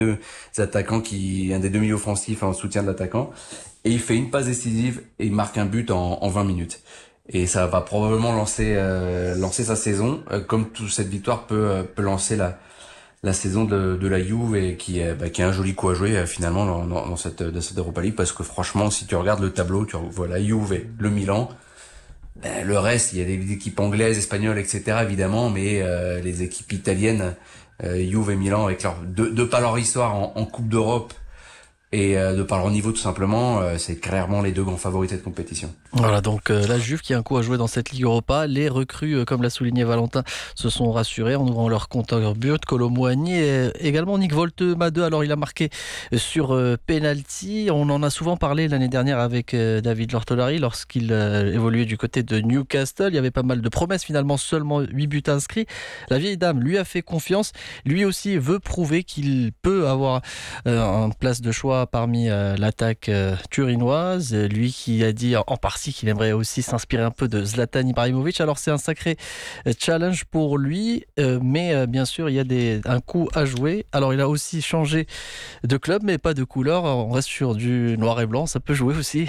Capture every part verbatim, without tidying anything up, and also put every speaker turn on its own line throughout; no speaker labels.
deux attaquants qui, un des deux milieux offensifs en soutien de l'attaquant. Et il fait une passe décisive et il marque un but en, en vingt minutes. Et ça va probablement lancer, euh, lancer sa saison, euh, comme toute cette victoire peut, euh, peut lancer la, la saison de, de la Juve et qui est, bah, qui a un joli coup à jouer euh, finalement dans, dans, dans cette, de cette Europa League, parce que franchement, si tu regardes le tableau, tu vois la Juve et le Milan. Ben, le reste, il y a des équipes anglaises, espagnoles, et cetera évidemment, mais euh, les équipes italiennes, euh, Juve et Milan, avec leur de, de par leur histoire en, en Coupe d'Europe et euh, de par leur niveau tout simplement, euh, c'est clairement les deux grands favoris de cette compétition.
Voilà, donc euh, la Juve qui a un coup à jouer dans cette Ligue Europa. Les recrues, euh, comme l'a souligné Valentin, se sont rassurés en ouvrant leur compteur but. Kolo Muani et également Nick Woltemade. Alors il a marqué sur euh, penalty. On en a souvent parlé l'année dernière avec euh, David Lortolari lorsqu'il euh, évoluait du côté de Newcastle. Il y avait pas mal de promesses, finalement seulement huit buts inscrits. La vieille dame lui a fait confiance. Lui aussi veut prouver qu'il peut avoir euh, une place de choix parmi euh, l'attaque euh, turinoise. Lui qui a dit en partie qu'il aimerait aussi s'inspirer un peu de Zlatan Ibrahimovic. Alors c'est un sacré challenge pour lui, euh, mais euh, bien sûr il y a des, un coup à jouer. Alors il a aussi changé de club, mais pas de couleur. On reste sur du noir et blanc, ça peut jouer aussi.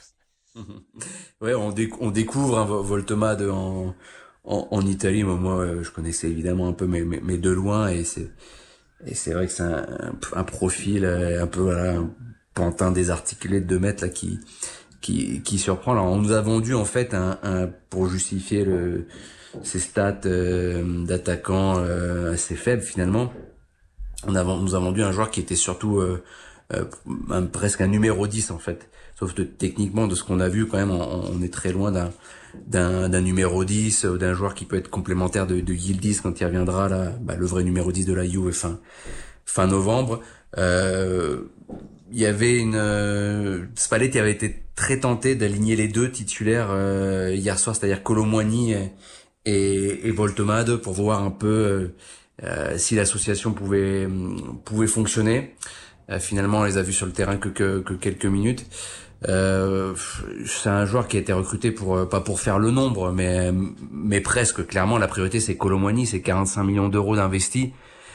Ouais, on, déc- on découvre un hein, Woltemade en, en, en Italie. Moi, moi, je connaissais évidemment un peu, mais, mais, mais de loin, et c'est et c'est vrai que c'est un, un, un profil un peu voilà, un pantin désarticulé de deux mètres là qui qui qui surprend. Alors on nous a vendu en fait un, un pour justifier le ses stats euh, d'attaquant euh, assez faibles finalement. On a on nous a vendu un joueur qui était surtout euh, euh, un, presque un numéro dix en fait. Sauf que techniquement de ce qu'on a vu quand même on, on est très loin d'un d'un d'un numéro dix ou d'un joueur qui peut être complémentaire de de Yildiz quand il reviendra là, bah, le vrai numéro dix de la Juve fin fin novembre. Euh il y avait une euh, Spalletti avait été très tenté d'aligner les deux titulaires euh, hier soir, c'est-à-dire Kolo Muani et, et, et Woltemade, pour voir un peu euh, si l'association pouvait pouvait fonctionner. Euh, finalement, on les a vus sur le terrain que que, que quelques minutes. Euh, c'est un joueur qui a été recruté pour pas pour faire le nombre, mais mais presque. Clairement, la priorité c'est Kolo Muani, c'est quarante-cinq millions d'euros d'investis.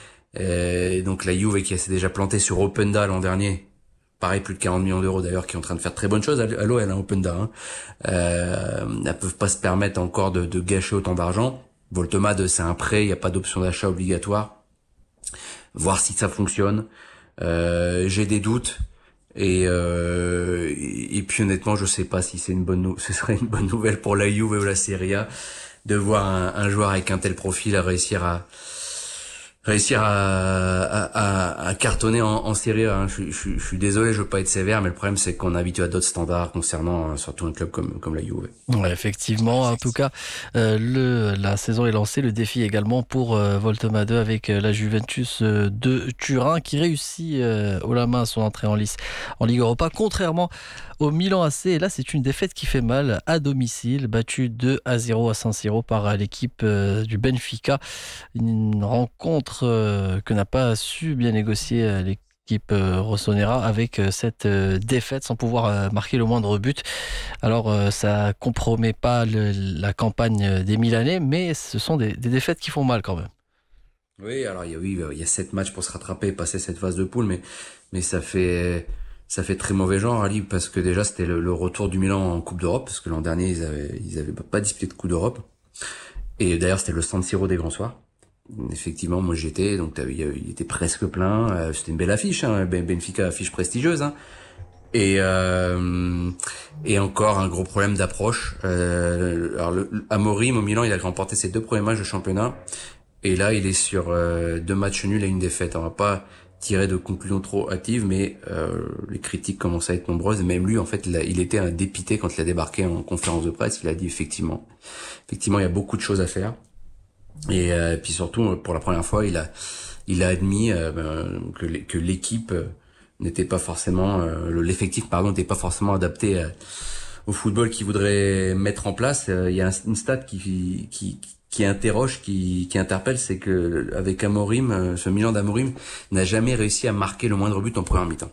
Et donc la Juve qui s'est déjà plantée sur Openda l'an dernier. Pareil, plus de quarante millions d'euros d'ailleurs, qui est en train de faire de très bonnes choses à l'O L, hein, Openda. Hein. Euh, elles peuvent pas se permettre encore de, de gâcher autant d'argent. Woltemade, c'est un prêt, il n'y a pas d'option d'achat obligatoire. Voir si ça fonctionne. Euh, j'ai des doutes. Et, euh, et, et puis honnêtement, je sais pas si c'est une bonne, nou- ce serait une bonne nouvelle pour la Juve ou la Serie A de voir un, un joueur avec un tel profil à réussir à réussir à, à, à, à cartonner en, en série. Hein. Je, je, je suis désolé, je veux pas être sévère, mais le problème c'est qu'on est habitué à d'autres standards concernant euh, surtout un club comme comme la Juve.
Ouais, effectivement, en tout cas, euh, le, la saison est lancée. Le défi également pour euh, Woltemade avec euh, la Juventus euh, de Turin qui réussit euh, haut la main son entrée en lice en Ligue Europa, contrairement au Milan A C. Et là, c'est une défaite qui fait mal à domicile, battue deux à zéro à San Siro par l'équipe euh, du Benfica. Une rencontre euh, que n'a pas su bien négocier euh, l'équipe euh, rossonera avec euh, cette euh, défaite sans pouvoir euh, marquer le moindre but. Alors, euh, ça compromet pas le, la campagne des Milanais, mais ce sont des, des défaites qui font mal quand même.
Oui, alors il y a oui, il y a sept matchs pour se rattraper et passer cette phase de poule, mais mais ça fait ça fait très mauvais genre Ali, parce que déjà c'était le, le retour du Milan en Coupe d'Europe, parce que l'an dernier ils avaient ils avaient pas disputé de Coupe d'Europe, et d'ailleurs c'était le San Siro des grands soirs. Effectivement, moi j'y étais, donc il était presque plein. Euh, c'était une belle affiche, hein, Benfica, affiche prestigieuse. Hein. Et euh, et encore un gros problème d'approche. Euh, alors le, Amorim au Milan, il a remporté ses deux premiers matchs de championnat, et là il est sur euh, deux matchs nuls et une défaite. On va pas tirer de conclusions trop hâtives, mais euh, les critiques commencent à être nombreuses. Et même lui, en fait, il, a, il était un dépité quand il a débarqué en conférence de presse. Il a dit effectivement, effectivement, il y a beaucoup de choses à faire. Et euh, puis surtout, pour la première fois, il a, il a admis euh, que, que l'équipe n'était pas forcément, euh, l'effectif pardon, n'était pas forcément adapté euh, au football qu'il voudrait mettre en place. Euh, il y a une stat qui, qui, qui interroge, qui, qui interpelle, c'est que avec Amorim, ce Milan d'Amorim n'a jamais réussi à marquer le moindre but en première mi-temps.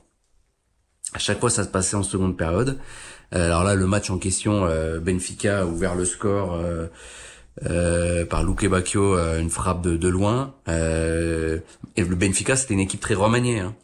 À chaque fois, ça se passait en seconde période. Euh, alors là, le match en question, euh, Benfica a ouvert le score. Euh, euh, par Luque Bacchio, euh, une frappe de, de loin. Euh, et le Benfica, c'était une équipe très remaniée. Hein.